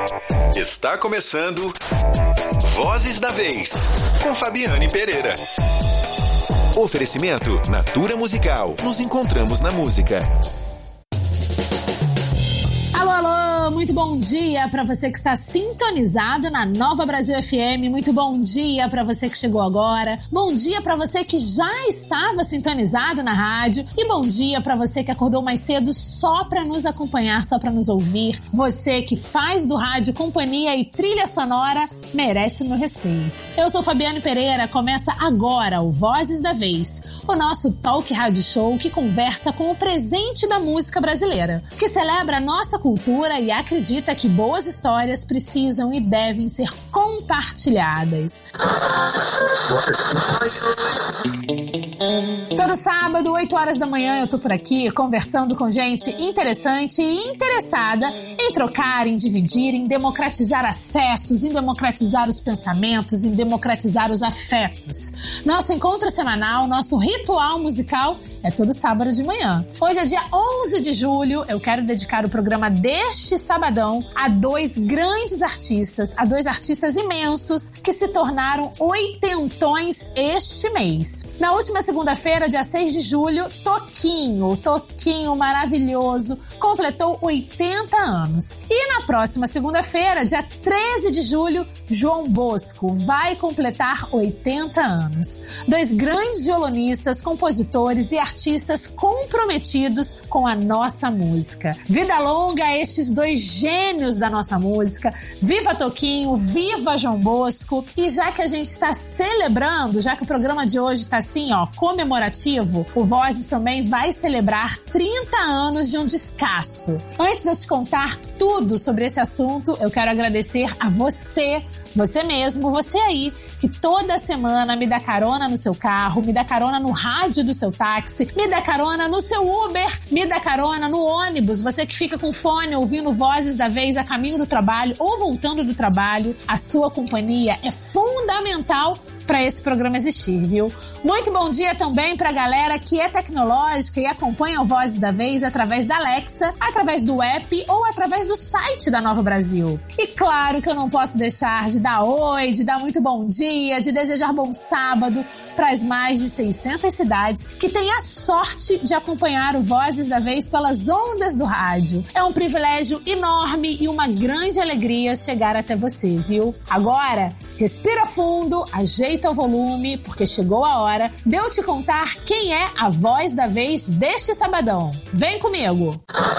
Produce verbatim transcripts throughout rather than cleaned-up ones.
Está começando Vozes da Vez, com Fabiane Pereira. Oferecimento Natura Musical. Nos encontramos na música. Alô, alô, muito bom dia para você que está sintonizado na Nova Brasil F M. Muito bom dia para você que chegou agora. Bom dia para você que já estava sintonizado na rádio. E bom dia para você que acordou mais cedo só para nos acompanhar, só para nos ouvir. Você que faz do rádio companhia e trilha sonora merece o meu respeito. Eu sou Fabiane Pereira. Começa agora o Vozes da Vez, o nosso talk rádio show que conversa com o presente da música brasileira, que celebra a nossa cultura e acredita que boas histórias precisam e devem ser compartilhadas. Todo sábado, oito horas da manhã, eu tô por aqui conversando com gente interessante e interessada em trocar, em dividir, em democratizar acessos, em democratizar os pensamentos, em democratizar os afetos. Nosso encontro semanal, nosso ritual musical é todo sábado de manhã. Hoje é dia onze de julho, eu quero dedicar o programa deste sabadão a dois grandes artistas, a dois artistas imensos que se tornaram oitentões este mês. Na última segunda-feira, dia seis de julho, Toquinho, Toquinho maravilhoso, completou oitenta anos. E na próxima segunda-feira, dia treze de julho, João Bosco vai completar oitenta anos. Dois grandes violonistas, compositores e artistas comprometidos com a nossa música. Vida longa a estes dois gênios da nossa música. Viva Toquinho, viva João Bosco. E já que a gente está celebrando, já que o programa de hoje está assim, ó, comemorativo, o Vozes também vai celebrar trinta anos de um descasso. Antes de eu te contar tudo sobre esse assunto, eu quero agradecer a você, você mesmo, você aí, que toda semana me dá carona no seu carro, me dá carona no rádio do seu táxi, me dá carona no seu Uber, me dá carona no ônibus, você que fica com fone ouvindo Vozes da Vez a caminho do trabalho ou voltando do trabalho. A sua companhia é fundamental para esse programa existir, viu? Muito bom dia também pra galera que é tecnológica e acompanha o Vozes da Vez através da Alexa, através do app ou através do site da Nova Brasil. E claro que eu não posso deixar de dar oi, de dar muito bom dia, de desejar bom sábado para as mais de seiscentas cidades que têm a sorte de acompanhar o Vozes da Vez pelas ondas do rádio. É um privilégio enorme e uma grande alegria chegar até você, viu? Agora, respira fundo, ajeita o volume, porque chegou a hora de eu te contar quem é a voz da vez deste sabadão. Vem comigo!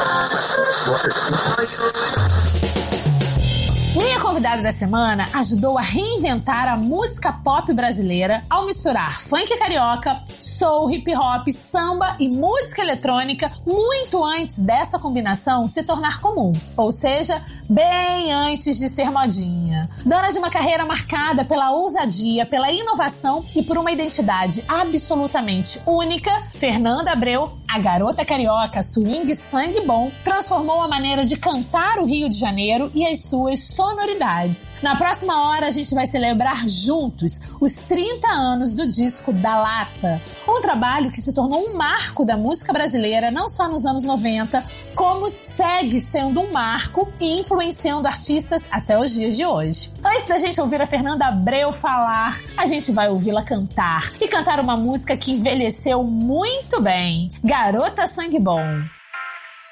Minha convidada da semana ajudou a reinventar a música pop brasileira ao misturar funk carioca, soul, hip hop, samba e música eletrônica muito antes dessa combinação se tornar comum, ou seja, bem antes de ser modinha. Dona de uma carreira marcada pela ousadia, pela inovação e por uma identidade absolutamente única, Fernanda Abreu, a garota carioca swing sangue bom, transformou a maneira de cantar o Rio de Janeiro e as suas sonoridades. Na próxima hora a gente vai celebrar juntos os trinta anos do disco Da Lata, um trabalho que se tornou um marco da música brasileira não só nos anos noventa, como segue sendo um marco e influenciando artistas até os dias de hoje. Antes da gente ouvir a Fernanda Abreu falar, a gente vai ouvi-la cantar e cantar uma música que envelheceu muito bem, Garota Sangue Bom.